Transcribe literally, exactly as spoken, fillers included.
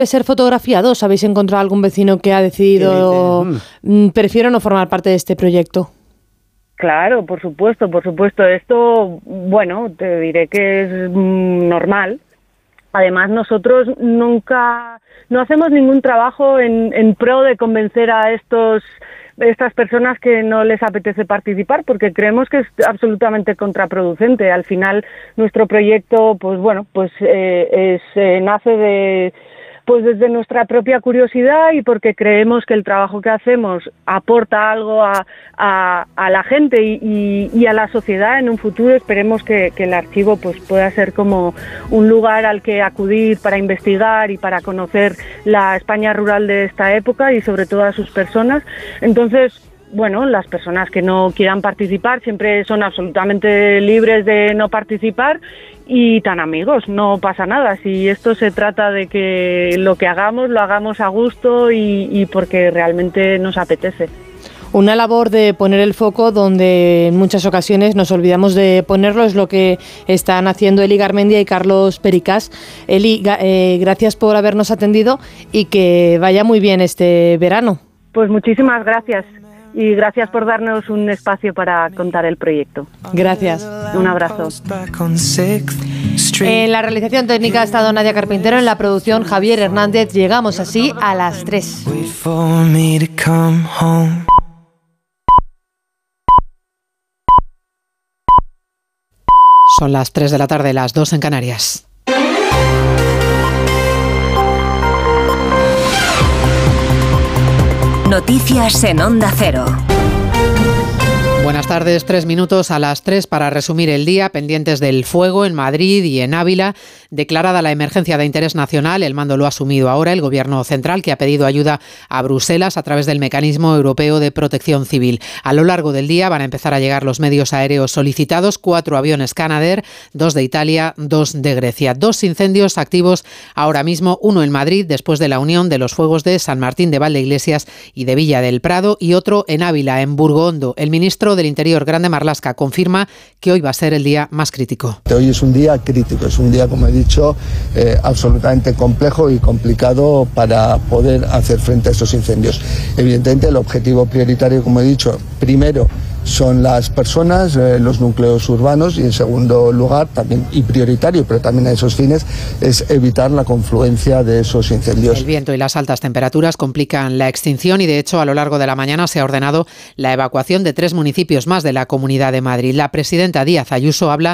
ser fotografiados? ¿Habéis encontrado algún vecino que ha decidido mm. prefiero no formar parte de este proyecto? Claro, por supuesto, por supuesto. Esto, bueno, te diré que es mm, normal. Además, nosotros nunca, no hacemos ningún trabajo en, en pro de convencer a estos estas personas que no les apetece participar, porque creemos que es absolutamente contraproducente. Al final, nuestro proyecto, pues bueno, pues eh, es, eh, nace de pues desde nuestra propia curiosidad y porque creemos que el trabajo que hacemos aporta algo a, a, a la gente y, y, y a la sociedad en un futuro. Esperemos que, que el archivo pues pueda ser como un lugar al que acudir para investigar y para conocer la España rural de esta época y sobre todo a sus personas. Entonces, bueno, las personas que no quieran participar siempre son absolutamente libres de no participar y tan amigos, no pasa nada. Si esto se trata de que lo que hagamos, lo hagamos a gusto y, y porque realmente nos apetece. Una labor de poner el foco donde en muchas ocasiones nos olvidamos de ponerlo, es lo que están haciendo Eli Garmendia y Carlos Pericas. Eli, eh, gracias por habernos atendido y que vaya muy bien este verano. Pues muchísimas gracias. Y gracias por darnos un espacio para contar el proyecto. Gracias. Un abrazo. En la realización técnica ha estado Nadia Carpintero, en la producción Javier Hernández. Llegamos así a las tres. Son las tres de la tarde, las dos en Canarias. Noticias en Onda Cero. Buenas tardes, tres minutos a las tres para resumir el día, pendientes del fuego en Madrid y en Ávila. Declarada la emergencia de interés nacional, el mando lo ha asumido ahora el Gobierno central, que ha pedido ayuda a Bruselas a través del Mecanismo Europeo de Protección Civil. A lo largo del día van a empezar a llegar los medios aéreos solicitados, cuatro aviones Canadair, dos de Italia, dos de Grecia. Dos incendios activos ahora mismo, uno en Madrid después de la unión de los fuegos de San Martín de Valdeiglesias y de Villa del Prado, y otro en Ávila, en Burgondo. El ministro del Interior, Grande Marlaska, confirma que hoy va a ser el día más crítico. Hoy es un día crítico, es un día, como he dicho, eh, absolutamente complejo y complicado para poder hacer frente a estos incendios. Evidentemente, el objetivo prioritario, como he dicho, primero son las personas, eh, los núcleos urbanos, y en segundo lugar, también y prioritario, pero también a esos fines, es evitar la confluencia de esos incendios. El viento y las altas temperaturas complican la extinción y, de hecho, a lo largo de la mañana se ha ordenado la evacuación de tres municipios más de la Comunidad de Madrid. La presidenta Díaz Ayuso habla